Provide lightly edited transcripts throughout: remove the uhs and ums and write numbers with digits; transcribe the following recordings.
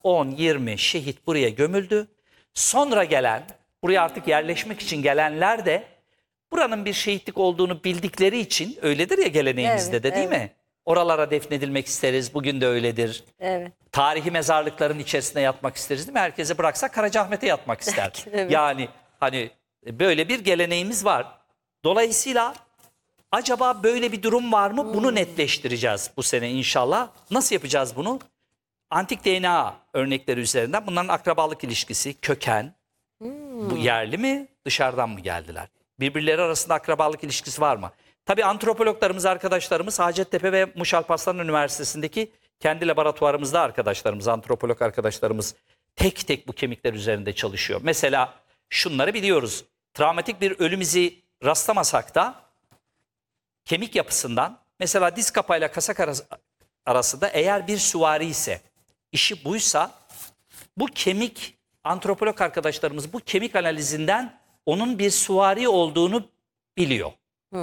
10-20 şehit buraya gömüldü. Sonra gelen, buraya artık yerleşmek için gelenler de buranın bir şehitlik olduğunu bildikleri için, öyledir ya geleneğimizde Evet, de, değil evet. mi? Oralara defnedilmek isteriz. Bugün de öyledir. Evet. Tarihi mezarlıkların içerisinde yatmak isteriz, değil mi? Herkese bıraksak Karacaahmet'e yatmak ister. Evet. Yani hani böyle bir geleneğimiz var. Dolayısıyla acaba böyle bir durum var mı? Bunu netleştireceğiz bu sene inşallah. Nasıl yapacağız bunu? Antik DNA örnekleri üzerinden bunların akrabalık ilişkisi, köken, bu yerli mi, dışarıdan mı geldiler? Birbirleri arasında akrabalık ilişkisi var mı? Tabii antropologlarımız, arkadaşlarımız Hacettepe ve Muş Alparslan Üniversitesi'ndeki kendi laboratuvarımızda arkadaşlarımız, antropolog arkadaşlarımız tek tek bu kemikler üzerinde çalışıyor. Mesela şunları biliyoruz. Travmatik bir ölüm izi rastlamasak da kemik yapısından, mesela diz kapağıyla kasak arasında eğer bir süvari ise, işi buysa, bu kemik, antropolog arkadaşlarımız bu kemik analizinden onun bir süvari olduğunu biliyor.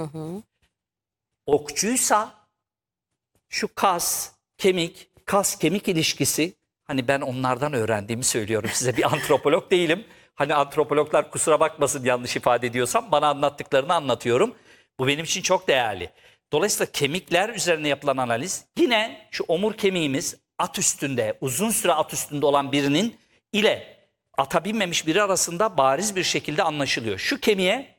Okçuysa şu kas kemik ilişkisi, hani ben onlardan öğrendiğimi söylüyorum size, bir antropolog değilim. Hani antropologlar kusura bakmasın yanlış ifade ediyorsam, bana anlattıklarını anlatıyorum. Bu benim için çok değerli. Dolayısıyla kemikler üzerine yapılan analiz, yine şu omur kemiğimiz at üstünde, uzun süre at üstünde olan birinin ile ata binmemiş biri arasında bariz bir şekilde anlaşılıyor. Şu kemiğe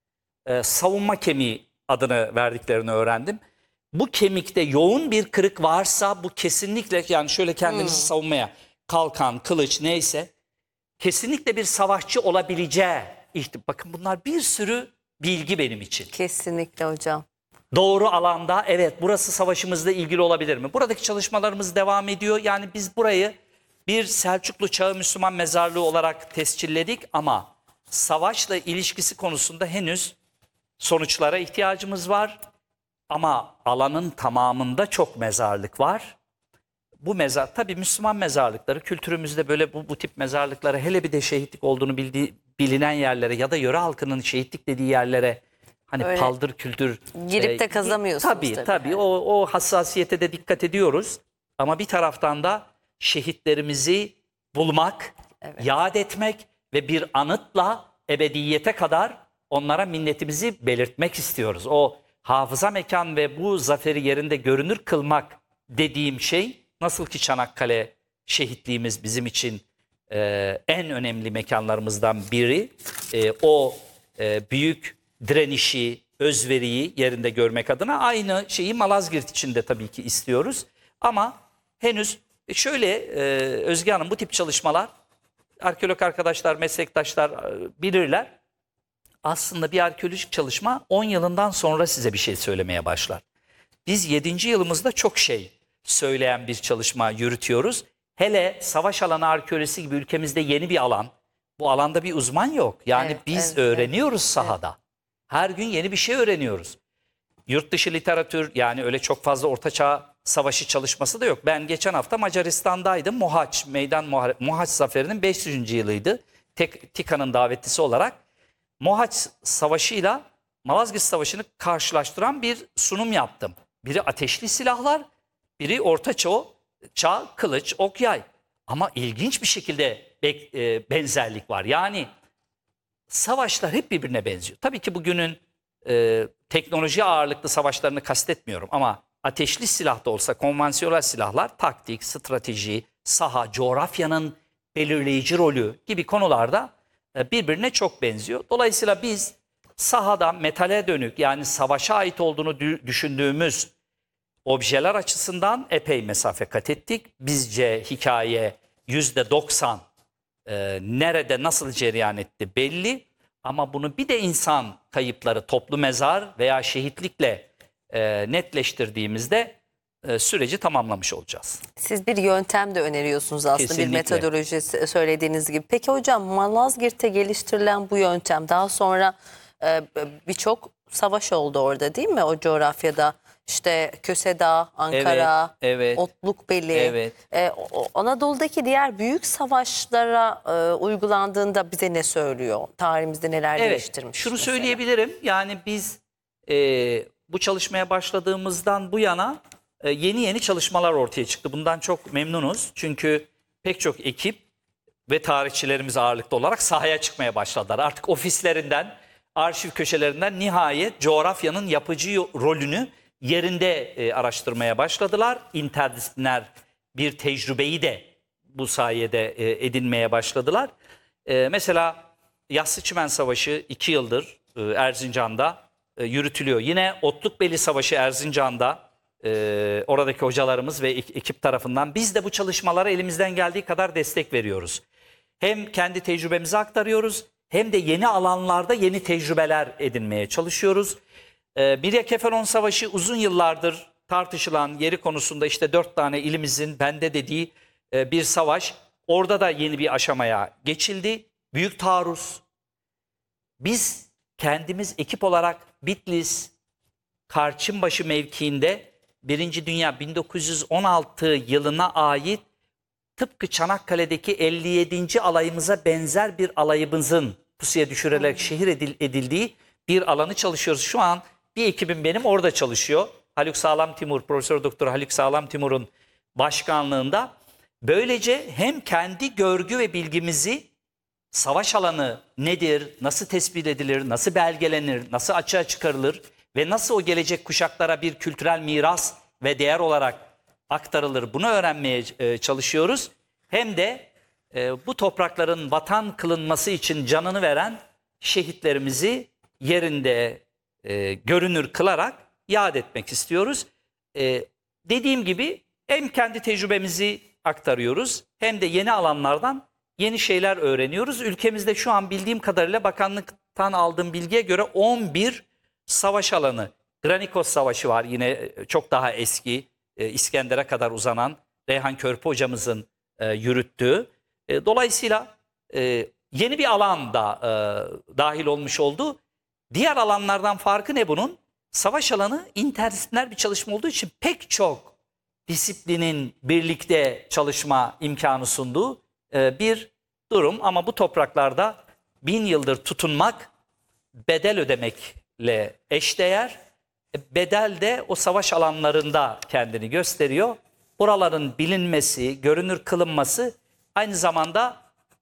savunma kemiği adını verdiklerini öğrendim. Bu kemikte yoğun bir kırık varsa bu kesinlikle, yani şöyle kendinizi savunmaya kalkan, kılıç neyse, kesinlikle bir savaşçı olabileceği. Bakın bunlar bir sürü bilgi benim için. Kesinlikle hocam. Doğru alanda, evet, burası savaşımızla ilgili olabilir mi? Buradaki çalışmalarımız devam ediyor. Yani biz burayı bir Selçuklu Çağı Müslüman mezarlığı olarak tescilledik ama savaşla ilişkisi konusunda henüz sonuçlara ihtiyacımız var. Ama alanın tamamında çok mezarlık var. Bu mezar, tabii Müslüman mezarlıkları kültürümüzde böyle bu tip mezarlıklara, hele bir de şehitlik olduğunu bilinen yerlere ya da yöre halkının şehitlik dediği yerlere, hani Öyle paldır küldür girip de kazamıyorsunuz tabii. tabii. O hassasiyete de dikkat ediyoruz. Ama bir taraftan da şehitlerimizi bulmak, yad etmek ve bir anıtla ebediyete kadar onlara minnetimizi belirtmek istiyoruz. O hafıza mekan ve bu zaferi yerinde görünür kılmak dediğim şey, nasıl ki Çanakkale şehitliğimiz bizim için en önemli mekanlarımızdan biri, o büyük direnişi, özveriyi yerinde görmek adına, aynı şeyi Malazgirt için de tabii ki istiyoruz. Ama henüz şöyle Özge Hanım, bu tip çalışmalar, arkeolog arkadaşlar, meslektaşlar bilirler. Aslında bir arkeolojik çalışma 10 yılından sonra size bir şey söylemeye başlar. Biz 7. yılımızda çok şey söyleyen bir çalışma yürütüyoruz. Hele savaş alanı arkeolojisi gibi ülkemizde yeni bir alan. Bu alanda bir uzman yok. Yani Evet, biz evet, öğreniyoruz sahada. Her gün yeni bir şey öğreniyoruz. Yurt dışı literatür, yani öyle çok fazla Ortaçağ Savaşı çalışması da yok. Ben geçen hafta Macaristan'daydım. Mohaç Zaferi'nin 500. yılıydı. TİKA'nın davetlisi olarak. Mohaç Savaşı'yla Malazgirt Savaşı'nı karşılaştıran bir sunum yaptım. Biri ateşli silahlar, biri Orta Çağ kılıç, ok, yay. Ama ilginç bir şekilde benzerlik var. Yani savaşlar hep birbirine benziyor. Tabii ki bugünün teknoloji ağırlıklı savaşlarını kastetmiyorum ama ateşli silah da olsa, konvansiyonel silahlar, taktik, strateji, saha, coğrafyanın belirleyici rolü gibi konularda birbirine çok benziyor. Dolayısıyla biz sahada metale dönük, yani savaşa ait olduğunu düşündüğümüz objeler açısından epey mesafe kat ettik. Bizce hikaye %90 nerede nasıl cereyan etti belli. Ama bunu bir de insan kayıpları, toplu mezar veya şehitlikle netleştirdiğimizde süreci tamamlamış olacağız. Siz bir yöntem de öneriyorsunuz aslında, Kesinlikle. bir metodoloji söylediğiniz gibi. Peki hocam, Malazgirt'te geliştirilen bu yöntem daha sonra birçok savaş oldu orada, değil mi, o coğrafyada? İşte Köse Dağı, Ankara, evet, Otlukbeli. evet. Anadolu'daki diğer büyük savaşlara uygulandığında bize ne söylüyor? Tarihimizde neler değiştirmiş? Şunu mesela söyleyebilirim. Yani biz bu çalışmaya başladığımızdan bu yana yeni çalışmalar ortaya çıktı. Bundan çok memnunuz. Çünkü pek çok ekip ve tarihçilerimiz ağırlıklı olarak sahaya çıkmaya başladılar. Artık ofislerinden, arşiv köşelerinden nihayet coğrafyanın yapıcı rolünü yerinde araştırmaya başladılar. İnterdisipliner bir tecrübeyi de bu sayede edinmeye başladılar. Mesela Yassıçımen Savaşı 2 yıldır Erzincan'da yürütülüyor. Yine Otlukbeli Savaşı Erzincan'da oradaki hocalarımız ve ekip tarafından biz de bu çalışmalara elimizden geldiği kadar destek veriyoruz. Hem kendi tecrübemizi aktarıyoruz hem de yeni alanlarda yeni tecrübeler edinmeye çalışıyoruz. Birya Kefalon Savaşı uzun yıllardır tartışılan yeri konusunda işte 4 tane ilimizin bende dediği bir savaş. Orada da yeni bir aşamaya geçildi. Büyük taarruz. Biz kendimiz ekip olarak Bitlis, Karçınbaşı mevkiinde 1. Dünya 1916 yılına ait tıpkı Çanakkale'deki 57. alayımıza benzer bir alayımızın pusuya düşürülerek şehir edildiği bir alanı çalışıyoruz. Şu an bir ekibim benim orada çalışıyor. Haluk Sağlam Timur, Profesör Doktor Haluk Sağlam Timur'un başkanlığında. Böylece hem kendi görgü ve bilgimizi savaş alanı nedir, nasıl tespit edilir, nasıl belgelenir, nasıl açığa çıkarılır ve nasıl o gelecek kuşaklara bir kültürel miras ve değer olarak aktarılır bunu öğrenmeye çalışıyoruz. Hem de bu toprakların vatan kılınması için canını veren şehitlerimizi yerinde görünür kılarak yad etmek istiyoruz. Dediğim gibi hem kendi tecrübemizi aktarıyoruz hem de yeni alanlardan yeni şeyler öğreniyoruz. Ülkemizde şu an bildiğim kadarıyla bakanlıktan aldığım bilgiye göre 11 savaş alanı. Granikos Savaşı var yine çok daha eski, İskender'e kadar uzanan Reyhan Körpü hocamızın yürüttüğü. Dolayısıyla yeni bir alan da dahil olmuş oldu. Diğer alanlardan farkı ne bunun? Savaş alanı interdisipliner bir çalışma olduğu için pek çok disiplinin birlikte çalışma imkanı sunduğu bir durum. Ama bu topraklarda 1000 yıldır tutunmak bedel ödemekle eşdeğer. Bedel de o savaş alanlarında kendini gösteriyor. Buraların bilinmesi, görünür kılınması aynı zamanda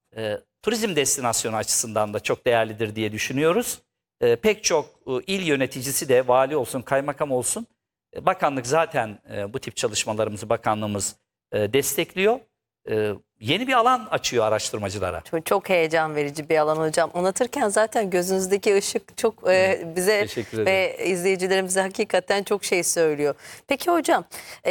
turizm destinasyonu açısından da çok değerlidir diye düşünüyoruz. Pek çok il yöneticisi de vali olsun, kaymakam olsun. Bakanlık zaten bu tip çalışmalarımızı bakanlığımız destekliyor. Yeni bir alan açıyor araştırmacılara. Çok heyecan verici bir alan hocam. Anlatırken zaten gözünüzdeki ışık çok bize ve izleyicilerimize hakikaten çok şey söylüyor. Peki hocam,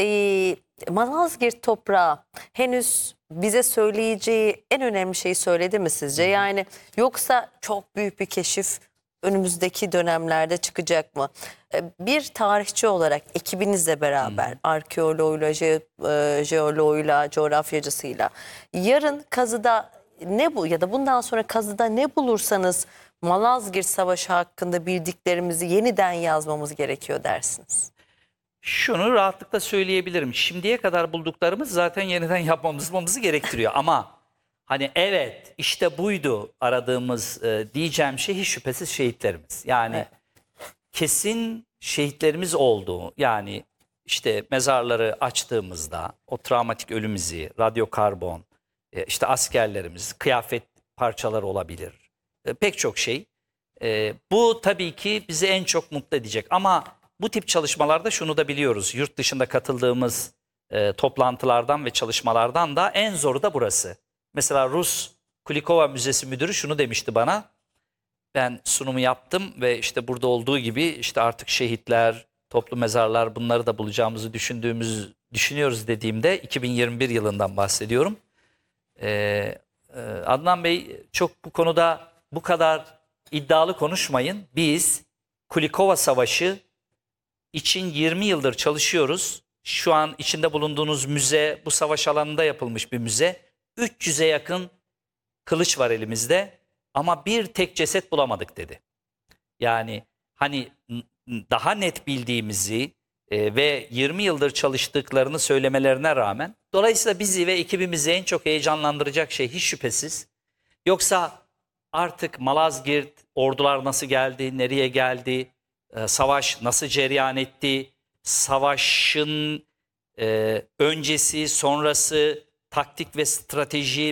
Malazgirt toprağı henüz bize söyleyeceği en önemli şeyi söyledi mi sizce? Yani yoksa çok büyük bir keşif önümüzdeki dönemlerde çıkacak mı? Bir tarihçi olarak ekibinizle beraber arkeoloğuyla, jeoloğuyla, coğrafyacısıyla yarın kazıda ne bu ya da bundan sonra kazıda ne bulursanız Malazgirt Savaşı hakkında bildiklerimizi yeniden yazmamız gerekiyor dersiniz. Şunu rahatlıkla söyleyebilirim. Şimdiye kadar bulduklarımız zaten yeniden yapmamızı gerektiriyor. Ama hani evet işte buydu aradığımız diyeceğim şey hiç şüphesiz şehitlerimiz. Yani kesin şehitlerimiz oldu. Yani işte mezarları açtığımızda o travmatik ölüm izi, radyokarbon, işte askerlerimiz, kıyafet parçaları olabilir. Pek çok şey. Bu tabii ki bizi en çok mutlu edecek. Ama bu tip çalışmalarda şunu da biliyoruz. Yurt dışında katıldığımız toplantılardan ve çalışmalardan da en zoru da burası. Mesela Rus Kulikova Müzesi Müdürü şunu demişti bana. Ben sunumu yaptım ve işte burada olduğu gibi işte artık şehitler, toplu mezarlar bunları da bulacağımızı düşünüyoruz dediğimde 2021 yılından bahsediyorum. Adnan Bey çok bu konuda bu kadar iddialı konuşmayın. Biz Kulikova Savaşı için 20 yıldır çalışıyoruz. Şu an içinde bulunduğunuz müze bu savaş alanında yapılmış bir müze. 300'e yakın kılıç var elimizde ama bir tek ceset bulamadık dedi. Yani hani daha net bildiğimizi ve 20 yıldır çalıştıklarını söylemelerine rağmen dolayısıyla bizi ve ekibimizi en çok heyecanlandıracak şey hiç şüphesiz. Yoksa artık Malazgirt ordular nasıl geldi, nereye geldi, savaş nasıl cereyan etti, savaşın öncesi, sonrası, taktik ve strateji